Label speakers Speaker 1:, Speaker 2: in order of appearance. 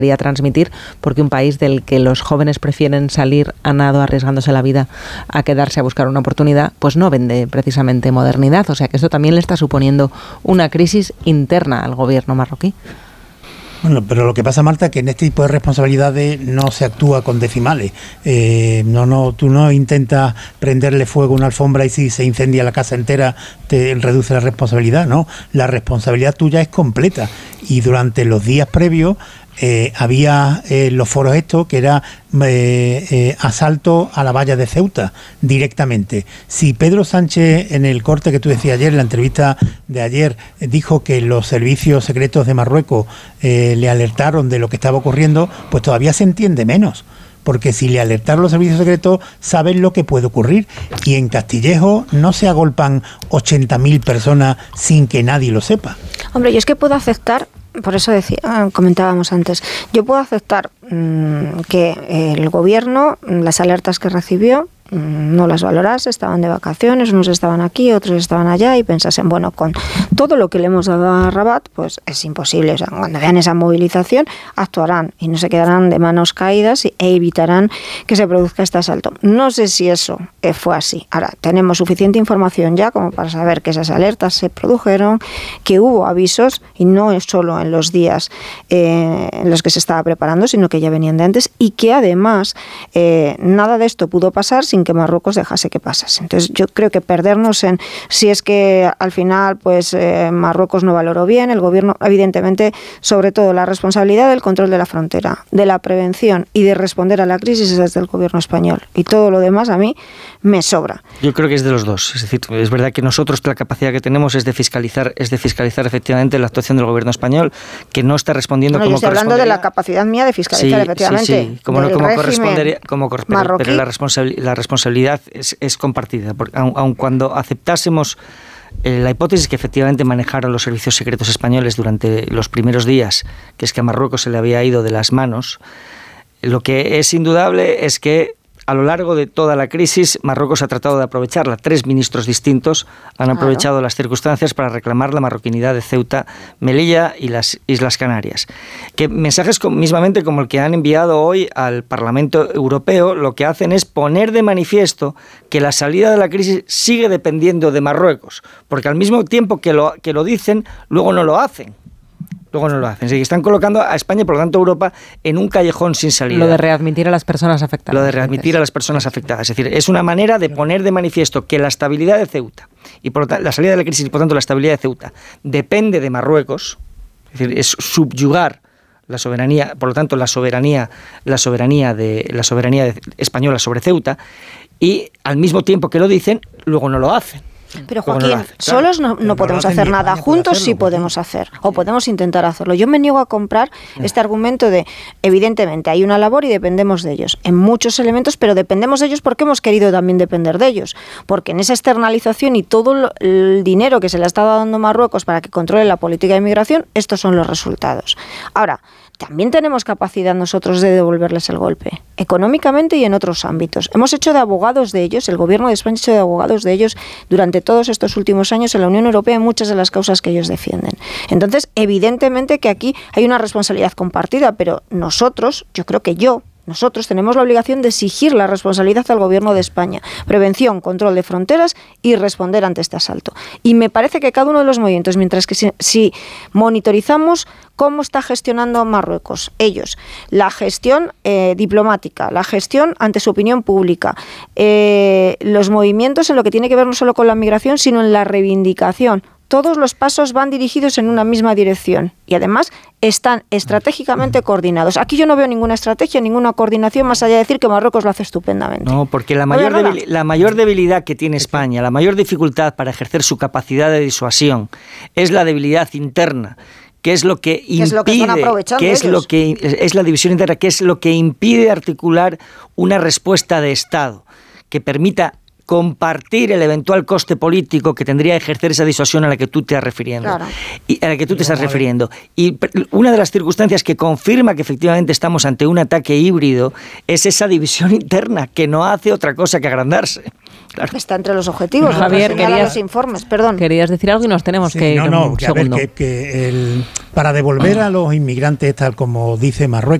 Speaker 1: transmitir, porque un país del que los jóvenes prefieren salir a nado arriesgándose la vida a quedarse a buscar una oportunidad, pues no vende precisamente modernidad. O sea que esto también le está suponiendo una crisis interna al gobierno marroquí.
Speaker 2: Bueno, pero lo que pasa, Marta, es que en este tipo de responsabilidades no se actúa con decimales. Tú no intentas prenderle fuego a una alfombra y si se incendia la casa entera te reduce la responsabilidad, ¿no? La responsabilidad tuya es completa. Y durante los días previos había los foros estos que era asalto a la valla de Ceuta directamente. Si Pedro Sánchez, en el corte que tú decías ayer, en la entrevista de ayer, dijo que los servicios secretos de Marruecos le alertaron de lo que estaba ocurriendo, pues todavía se entiende menos. Porque si le alertaron los servicios secretos, saben lo que puede ocurrir. Y en Castillejo no se agolpan 80.000 personas sin que nadie lo sepa.
Speaker 3: Hombre, yo es que puedo aceptar, por eso comentábamos antes, yo puedo aceptar que el gobierno, las alertas que recibió, no las valorase, estaban de vacaciones, unos estaban aquí, otros estaban allá y pensasen, bueno, con todo lo que le hemos dado a Rabat, pues es imposible. O sea, cuando vean esa movilización, actuarán y no se quedarán de manos caídas e evitarán que se produzca este asalto. No sé si eso fue así. Ahora, tenemos suficiente información ya como para saber que esas alertas se produjeron, que hubo avisos, y no es solo en los días en los que se estaba preparando, sino que ya venían de antes, y que además nada de esto pudo pasar sin que Marruecos dejase que pasase. Entonces yo creo que perdernos en si es que al final pues Marruecos no valoró bien, el gobierno evidentemente, sobre todo la responsabilidad del control de la frontera, de la prevención y de responder a la crisis es desde el gobierno español, y todo lo demás a mí me sobra.
Speaker 4: Yo creo que es de los dos. Es decir, es verdad que nosotros la capacidad que tenemos es de fiscalizar efectivamente la actuación del gobierno español, que no está respondiendo como correspondería.
Speaker 3: Yo estoy hablando de la capacidad mía de fiscalizar, efectivamente.
Speaker 4: Sí. Como correspondería, pero la responsabilidad es compartida, porque aun cuando aceptásemos la hipótesis que efectivamente manejaron los servicios secretos españoles durante los primeros días, que es que a Marruecos se le había ido de las manos, lo que es indudable es que a lo largo de toda la crisis, Marruecos ha tratado de aprovecharla. 3 ministros distintos han aprovechado las circunstancias para reclamar la marroquinidad de Ceuta, Melilla y las Islas Canarias. Que mensajes mismamente como el que han enviado hoy al Parlamento Europeo lo que hacen es poner de manifiesto que la salida de la crisis sigue dependiendo de Marruecos, porque al mismo tiempo que lo dicen, luego no lo hacen. Es decir, están colocando a España, por lo tanto a Europa, en un callejón sin salida.
Speaker 1: Lo de readmitir a las personas afectadas.
Speaker 4: Es decir, es una manera de poner de manifiesto que la estabilidad de Ceuta, y por lo tanto, la salida de la crisis y por lo tanto la estabilidad de Ceuta, depende de Marruecos. Es decir, es subyugar la soberanía, por lo tanto la soberanía española sobre Ceuta, y al mismo tiempo que lo dicen, luego no lo hacen.
Speaker 3: Pero Joaquín, solos no podemos hacer nada, juntos sí podemos hacer, o podemos intentar hacerlo. Yo me niego a comprar este argumento de, evidentemente, hay una labor y dependemos de ellos, en muchos elementos, pero dependemos de ellos porque hemos querido también depender de ellos, porque en esa externalización y todo el dinero que se le ha estado dando a Marruecos para que controle la política de inmigración, estos son los resultados. Ahora, también tenemos capacidad nosotros de devolverles el golpe, económicamente y en otros ámbitos. Hemos hecho de abogados de ellos, el gobierno de España ha hecho de abogados de ellos durante todos estos últimos años en la Unión Europea en muchas de las causas que ellos defienden. Entonces, evidentemente que aquí hay una responsabilidad compartida, pero nosotros tenemos la obligación de exigir la responsabilidad al gobierno de España. Prevención, control de fronteras y responder ante este asalto. Y me parece que cada uno de los movimientos, mientras que si monitorizamos cómo está gestionando Marruecos, ellos, la gestión diplomática, la gestión ante su opinión pública, los movimientos en lo que tiene que ver no solo con la migración, sino en la reivindicación. Todos los pasos van dirigidos en una misma dirección y además están estratégicamente coordinados. Aquí yo no veo ninguna estrategia, ninguna coordinación, más allá de decir que Marruecos lo hace estupendamente.
Speaker 4: No, porque la mayor debilidad que tiene España, la mayor dificultad para ejercer su capacidad de disuasión, es la debilidad interna. ¿Qué es lo que impide? Es la división interna, que es lo que impide articular una respuesta de Estado que permita compartir el eventual coste político que tendría ejercer esa disuasión a la que tú te estás refiriendo.
Speaker 3: Claro.
Speaker 4: Y a la que tú te estás refiriendo. Y una de las circunstancias que confirma que efectivamente estamos ante un ataque híbrido es esa división interna, que no hace otra cosa que agrandarse. Claro.
Speaker 3: Está entre los objetivos.
Speaker 1: Javier,
Speaker 3: los informes, perdón.
Speaker 1: Querías decir algo y nos tenemos que ir un segundo.
Speaker 2: Para devolver a los inmigrantes, tal como dice Marruecos,